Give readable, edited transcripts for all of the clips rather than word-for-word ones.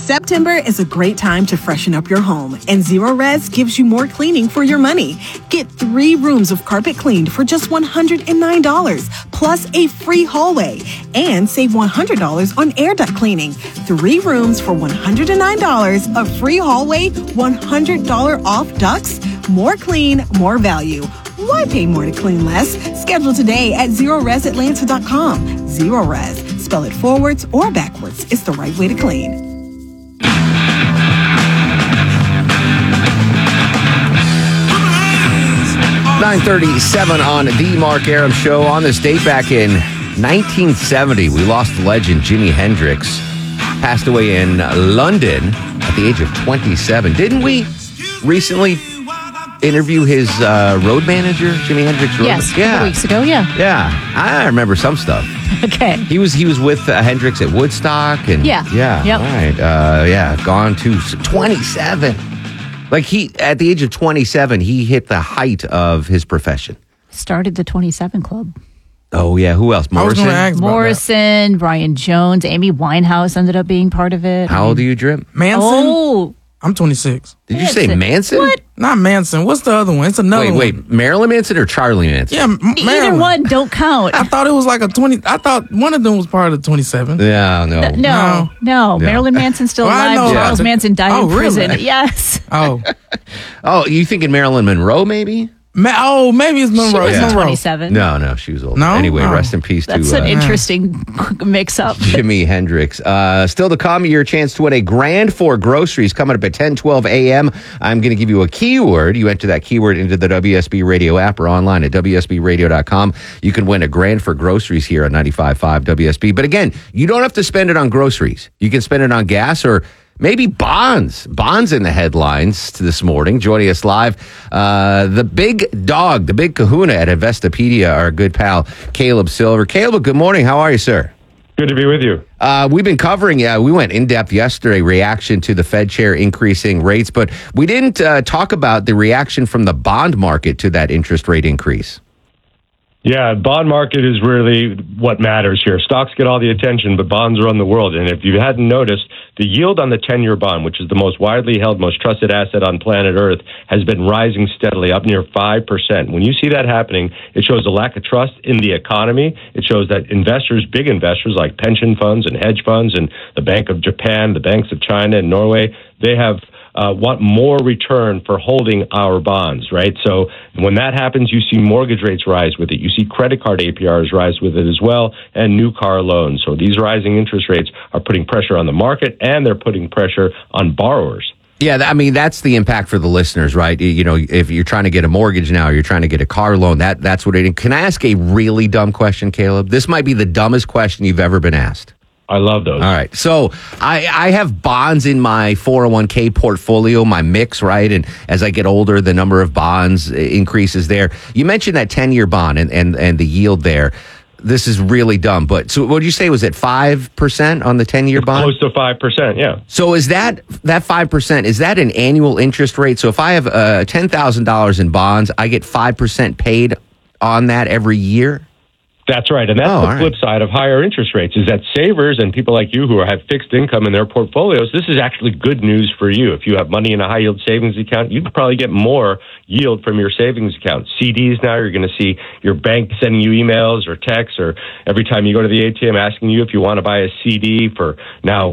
September is a great time to freshen up your home, and Zero Res gives you more cleaning for your money. Get 3 rooms of carpet cleaned for just $109, plus a free hallway, and save $100 on air duct cleaning. 3 rooms for $109, a free hallway, $100 off ducts. More clean, more value. Why pay more to clean less? Schedule today at ZeroResAtlanta.com. Zero Res. Spell it forwards or backwards. It's the right way to clean. 9:37 on the Mark Arum Show. On this date back in 1970, we lost the legend Jimi Hendrix. Passed away in London at the age of 27. Didn't we recently interview his road manager, Jimi Hendrix? Yes, a couple weeks ago, yeah. Yeah, I remember some stuff. Okay. He was with Hendrix at Woodstock. And Yeah. Yep. Right. Gone to 27. Like at the age of 27, he hit the height of his profession. Started the 27 Club. Oh, yeah. Who else? Morrison, Brian Jones, Amy Winehouse ended up being part of it. How old are you, Drip? Manson? Oh. I'm 26. Did you say Manson? What? Not Manson. What's the other one? It's another one. Wait. Marilyn Manson or Charlie Manson? Yeah, Either Marilyn. one don't count. I thought it was like a 20. I thought one of them was part of the 27. Yeah, no. No. Marilyn Manson's still Well, I alive. know Charles that. Manson died in prison. Really? Yes. Oh. Oh, you thinking Marilyn Monroe, maybe? Maybe it's Monroe. She was Monroe. 27. No, she was old. No? Anyway, Oh. rest in peace That's to an interesting mix-up. Jimi Hendrix. Still to come, your chance to win a grand for groceries coming up at 10:12 a.m. I'm going to give you a keyword. You enter that keyword into the WSB Radio app or online at WSBradio.com. You can win a grand for groceries here on 95.5 WSB. But again, you don't have to spend it on groceries. You can spend it on gas or maybe bonds. Bonds in the headlines this morning. Joining us live, the big dog, the big kahuna at Investopedia, our good pal, Caleb Silver. Caleb, good morning. How are you, sir? Good to be with you. We've been covering, we went in-depth yesterday, reaction to the Fed chair increasing rates, but we didn't talk about the reaction from the bond market to that interest rate increase. Yeah, bond market is really what matters here. Stocks get all the attention, but bonds run the world. And if you hadn't noticed, the yield on the 10-year bond, which is the most widely held, most trusted asset on planet Earth, has been rising steadily, up near 5%. When you see that happening, it shows a lack of trust in the economy. It shows that investors, big investors like pension funds and hedge funds and the Bank of Japan, the banks of China and Norway, they have want more return for holding our bonds, right? So when that happens, you see mortgage rates rise with it. You see credit card APRs rise with it as well, and new car loans. So these rising interest rates are putting pressure on the market, and they're putting pressure on borrowers. Yeah, I mean, that's the impact for the listeners, right? You know, if you're trying to get a mortgage now, you're trying to get a car loan, that's what it is. Can I ask a really dumb question, Caleb? This might be the dumbest question you've ever been asked. I love those. All right. So I have bonds in my 401k portfolio, my mix, right? And as I get older, the number of bonds increases there. You mentioned that 10-year bond and the yield there. This is really dumb. But so what did you say? Was it 5% on the 10-year bond? Close to 5%, yeah. So is that 5%, is that an annual interest rate? So if I have $10,000 in bonds, I get 5% paid on that every year? That's right. And that's the flip side of higher interest rates is that savers and people like you who have fixed income in their portfolios, this is actually good news for you. If you have money in a high yield savings account, you can probably get more yield from your savings account. CDs now, you're going to see your bank sending you emails or texts or every time you go to the ATM asking you if you want to buy a CD for now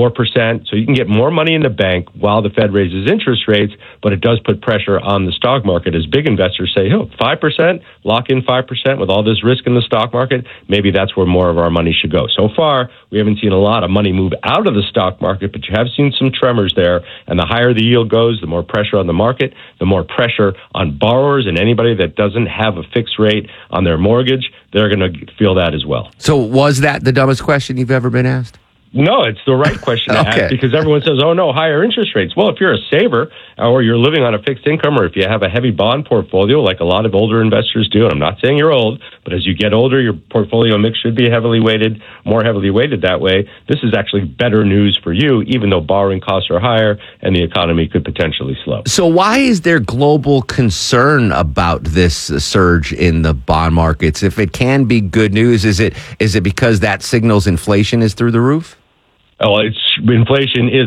4%. So you can get more money in the bank while the Fed raises interest rates, but it does put pressure on the stock market as big investors say, 5%, lock in 5% with all this risk in the stock market, maybe that's where more of our money should go. So far, we haven't seen a lot of money move out of the stock market, but you have seen some tremors there. And the higher the yield goes, the more pressure on the market, the more pressure on borrowers and anybody that doesn't have a fixed rate on their mortgage, they're going to feel that as well. So was that the dumbest question you've ever been asked? No, it's the right question to ask because everyone says, oh, no, higher interest rates. Well, if you're a saver or you're living on a fixed income or if you have a heavy bond portfolio like a lot of older investors do, and I'm not saying you're old, but as you get older, your portfolio mix should be more heavily weighted that way. This is actually better news for you, even though borrowing costs are higher and the economy could potentially slow. So why is there global concern about this surge in the bond markets? If it can be good news, is it because that signals inflation is through the roof? Well, inflation is